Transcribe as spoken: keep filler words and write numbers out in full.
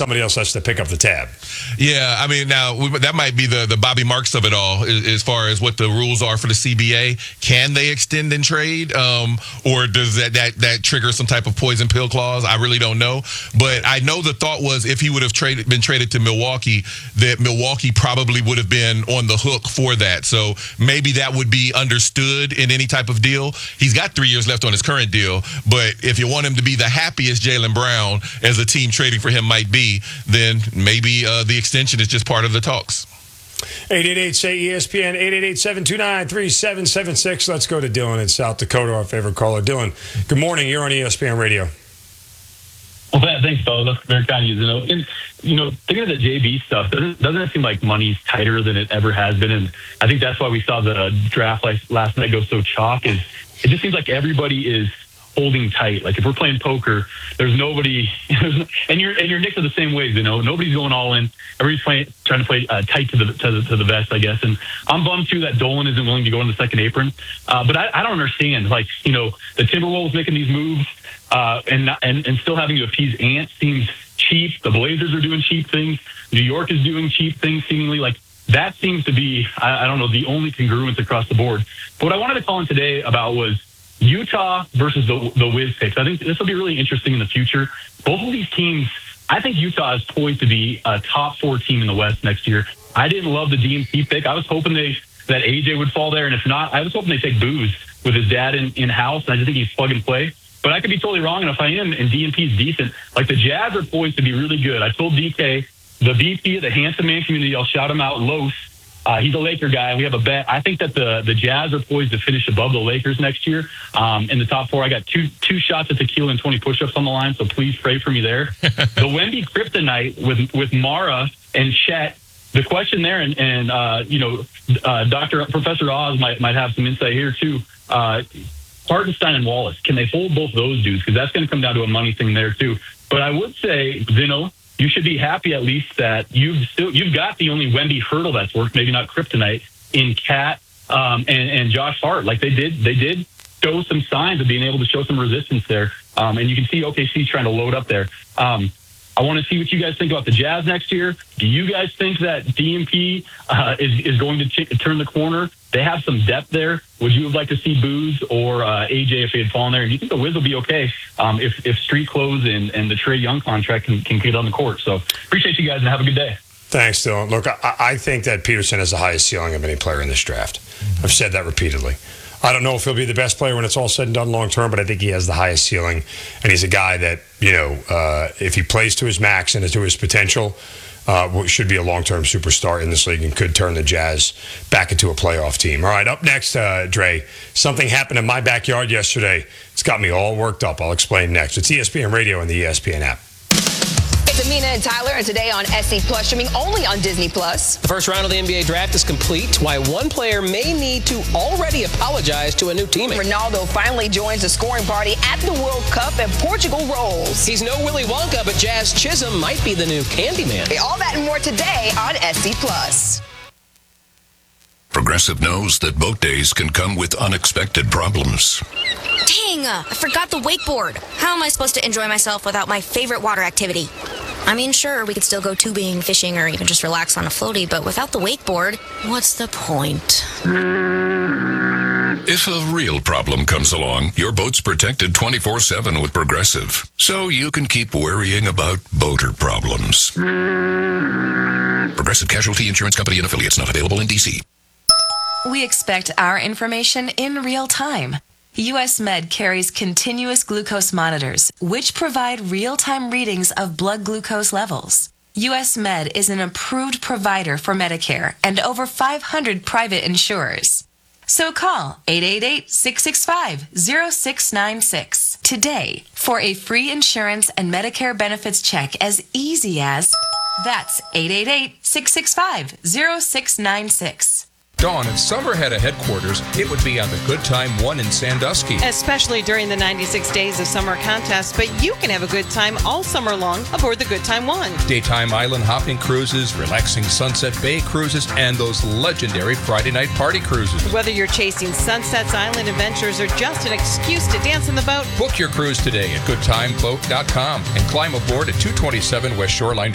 somebody else has to pick up the tab. Yeah, I mean, now we, that might be the, the Bobby Marks of it all, as, as far as what the rules are for the C B A. Can they extend and trade, um, or does that, that that trigger some type of poison pill clause? I really don't know. But I know the thought was if he would have traded, been traded to Milwaukee, that Milwaukee probably would have been on the hook for that. So maybe that would be understood in any type of deal. He's got three years left on his current deal, but if you want him to be the happiest Jaylen Brown as a team trading for him might be, then maybe uh, the extension is just part of the talks. eight eight eight, say E S P N, eight eight eight, seven two nine, three seven seven six. Let's go to Dylan in South Dakota, our favorite caller. Dylan, good morning. You're on E S P N Radio. Well, thanks, fellas. That's very kind of you. You know, and, you know, thinking of the J B stuff, doesn't, doesn't it seem like money's tighter than it ever has been? And I think that's why we saw the draft like last night go so chalk. Is it just seems like everybody is holding tight. Like if we're playing poker, there's nobody, and your and your Knicks are the same way. You know, nobody's going all in. Everybody's playing, trying to play uh, tight to the, to the to the vest, I guess. And I'm bummed too that Dolan isn't willing to go in the second apron. Uh, but I, I don't understand. Like you know, the Timberwolves making these moves uh, and, not, and and still having to appease Ant seems cheap. The Blazers are doing cheap things. New York is doing cheap things, seemingly. Like that seems to be, I, I don't know, the only congruence across the board. But what I wanted to call in today about was Utah versus the the Wiz picks. I think this will be really interesting in the future. Both of these teams, I think Utah is poised to be a top four team in the West next year. I didn't love the D M P pick. I was hoping they that A J would fall there, and if not, I was hoping they take Booz with his dad in, in house, and I just think he's plug and play. But I could be totally wrong, and if I am, and D M P is decent, like the Jazz are poised to be really good. I told D K, the V P of the Handsome Man community, I'll shout him out, Los. Uh, he's a Laker guy. We have a bet. I think that the, the Jazz are poised to finish above the Lakers next year. Um, in the top four, I got two two shots of tequila and twenty push-ups on the line, so please pray for me there. The Wemby kryptonite with with Mara and Chet. The question there, and, and uh, you know, uh, Doctor Professor Oz might might have some insight here too. Uh, Hartenstein and Wallace, can they hold both those dudes? Because that's going to come down to a money thing there too. But I would say, Zino, you should be happy at least that you've still you've got the only Wemby hurdle that's worked, maybe not kryptonite, in Cat um, and and Josh Hart. Like they did, they did show some signs of being able to show some resistance there, um, and you can see O K C trying to load up there. Um, I want to see what you guys think about the Jazz next year. Do you guys think that D M P uh, is is going to ch- turn the corner? They have some depth there. Would you have liked to see Booz or uh, A J if he had fallen there? And do you think the Wiz will be okay um, if, if street clothes and, and the Trae Young contract can, can get on the court? So appreciate you guys and have a good day. Thanks, Dylan. Look, I, I think that Peterson has the highest ceiling of any player in this draft. I've said that repeatedly. I don't know if he'll be the best player when it's all said and done long term, but I think he has the highest ceiling. And he's a guy that, you know, uh, if he plays to his max and to his potential, Uh, should be a long-term superstar in this league and could turn the Jazz back into a playoff team. All right, up next, uh, Dre, something happened in my backyard yesterday. It's got me all worked up. I'll explain next. It's E S P N Radio and the E S P N app. It's Amina and Tyler, and today on S C Plus, streaming only on Disney Plus. The first round of the N B A draft is complete. Why one player may need to already apologize to a new teammate. Ronaldo finally joins the scoring party at the World Cup, and Portugal rolls. He's no Willy Wonka, but Jazz Chisholm might be the new Candyman. All that and more today on S C Plus. Progressive knows that boat days can come with unexpected problems. Dang, I forgot the wakeboard. How am I supposed to enjoy myself without my favorite water activity? I mean, sure, we could still go tubing, fishing, or even just relax on a floaty, but without the wakeboard, what's the point? If a real problem comes along, your boat's protected twenty-four seven with Progressive, so you can keep worrying about boater problems. Progressive Casualty Insurance Company and Affiliates, not available in D C. We expect our information in real time. U S Med carries continuous glucose monitors, which provide real-time readings of blood glucose levels. U S Med is an approved provider for Medicare and over five hundred private insurers. So call eight eight eight, six six five, zero six nine six today for a free insurance and Medicare benefits check as easy as... That's eight eight eight, six six five, zero six nine six. Dawn, if summer had a headquarters, it would be on the Good Time One in Sandusky. Especially during the ninety-six days of summer contest, but you can have a good time all summer long aboard the Good Time One. Daytime island hopping cruises, relaxing Sunset Bay cruises, and those legendary Friday night party cruises. Whether you're chasing Sunset's island adventures or just an excuse to dance on the boat, book your cruise today at good time boat dot com and climb aboard at two twenty-seven West Shoreline